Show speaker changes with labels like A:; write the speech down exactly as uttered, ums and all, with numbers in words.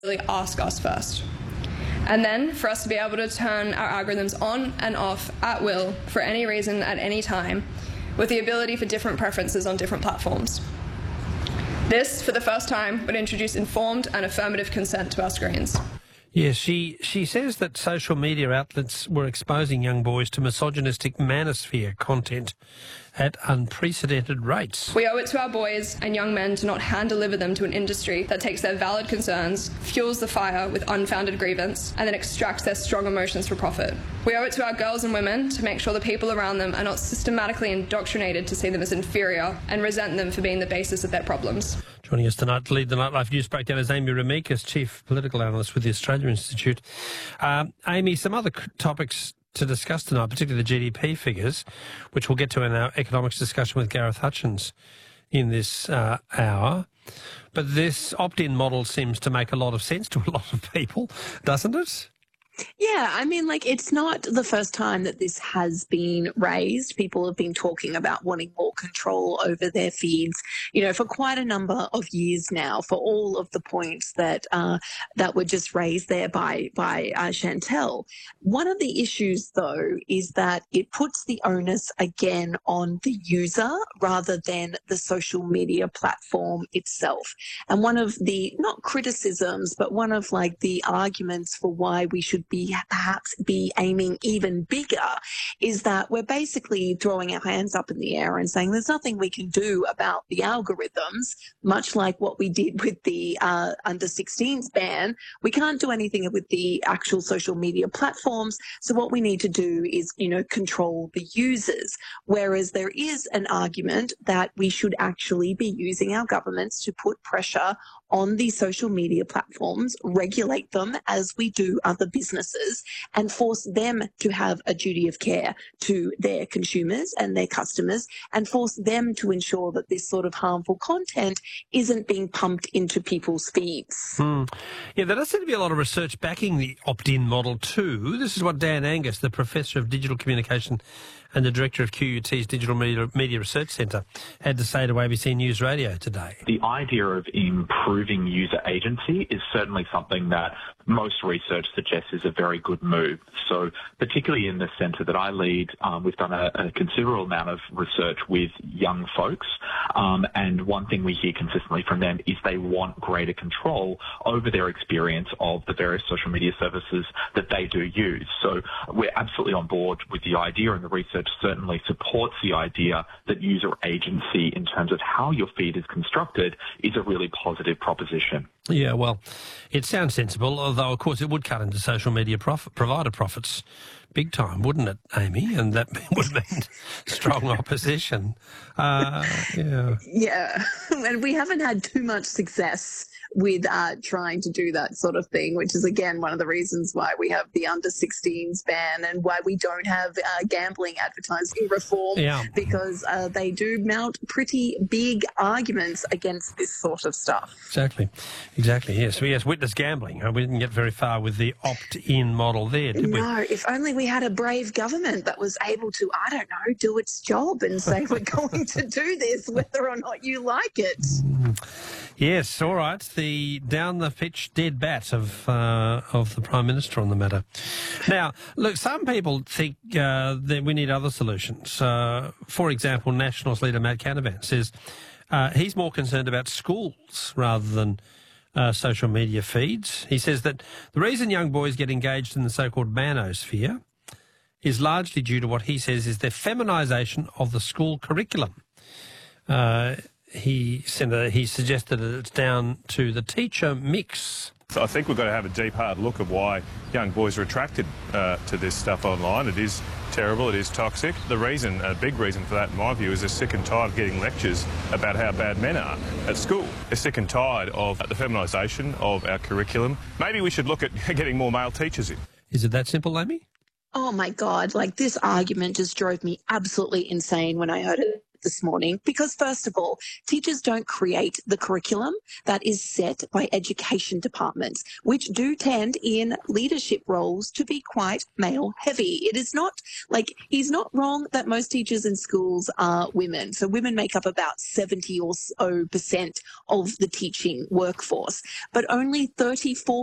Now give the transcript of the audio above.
A: really ask us first. And then for us to be able to turn our algorithms on and off at will for any reason at any time, with the ability for different preferences on different platforms. This, for the first time, would introduce informed and affirmative consent to our screens.
B: Yes, she, she says that social media outlets were exposing young boys to misogynistic manosphere content at unprecedented rates.
A: We owe it to our boys and young men to not hand-deliver them to an industry that takes their valid concerns, fuels the fire with unfounded grievance, and then extracts their strong emotions for profit. We owe it to our girls and women to make sure the people around them are not systematically indoctrinated to see them as inferior and resent them for being the basis of their problems.
B: Joining us tonight to lead the Nightlife News Breakdown is Amy Remeikis, Chief Political Analyst with the Australia Institute. Um, Amy, some other c- topics to discuss tonight, particularly the G D P figures, which we'll get to in our economics discussion with Gareth Hutchins in this uh, hour. But this opt-in model seems to make a lot of sense to a lot of people, doesn't it?
C: Yeah, I mean, like, it's not the first time that this has been raised. People have been talking about wanting more control over their feeds, you know, for quite a number of years now, for all of the points that uh, that were just raised there by, by uh, Chantel. One of the issues, though, is that it puts the onus again on the user rather than the social media platform itself. And one of the, not criticisms, but one of, like, the arguments for why we should be perhaps be aiming even bigger is that we're basically throwing our hands up in the air and saying there's nothing we can do about the algorithms, much like what we did with the uh, under sixteens ban. We can't do anything with the actual social media platforms. So what we need to do is, you know, control the users. Whereas there is an argument that we should actually be using our governments to put pressure on the social media platforms, regulate them as we do other businesses, and force them to have a duty of care to their consumers and their customers, and force them to ensure that this sort of harmful content isn't being pumped into people's feeds.
B: Hmm. Yeah, there does seem to be a lot of research backing the opt-in model too. This is what Dan Angus, the Professor of Digital Communication and the Director of Q U T's Digital Media, Media Research Centre, had to say to A B C News Radio today.
D: The idea of improving user agency is certainly something that most research suggests is a very good move. So particularly in the centre that I lead, um, we've done a, a considerable amount of research with young folks, um, and one thing we hear consistently from them is they want greater control over their experience of the various social media services that they do use. So we're absolutely on board with the idea, and the research certainly supports the idea that user agency in terms of how your feed is constructed is a really positive proposition.
B: Yeah, well, it sounds sensible, although, of course, it would cut into social media prof- provider profits big time, wouldn't it, Amy? And that would mean strong opposition. Uh, yeah.
C: Yeah, and we haven't had too much success with uh, trying to do that sort of thing, which is, again, one of the reasons why we have the under sixteens ban and why we don't have uh, gambling advertising reform,
B: yeah.
C: because uh, they do mount pretty big arguments against this sort of stuff.
B: Exactly. Exactly, yes. Yes, witness gambling. We didn't get very far with the opt-in model there, did we?
C: No, if only we had a brave government that was able to, I don't know, do its job and say we're going to do this whether or not you like it.
B: Mm. Yes, all right. The down-the-pitch dead bat of uh, of the Prime Minister on the matter. Now, look, some people think uh, that we need other solutions. Uh, for example, Nationals leader Matt Canavan says uh, he's more concerned about schools rather than uh, social media feeds. He says that the reason young boys get engaged in the so-called manosphere is largely due to what he says is their feminisation of the school curriculum. Uh He said uh, he suggested that it's down to the teacher mix.
E: So I think we've got to have a deep, hard look at why young boys are attracted uh, to this stuff online. It is terrible, it is toxic. The reason, a big reason for that, in my view, is they're sick and tired of getting lectures about how bad men are at school. They're sick and tired of the feminisation of our curriculum. Maybe we should look at getting more male teachers in.
B: Is it that simple, Amy?
C: Oh, my God. Like, this argument just drove me absolutely insane when I heard it this morning because, first of all, teachers don't create the curriculum that is set by education departments, which do tend in leadership roles to be quite male heavy. It is not like he's not wrong that most teachers in schools are women. So women make up about seventy or so percent of the teaching workforce, but only thirty-four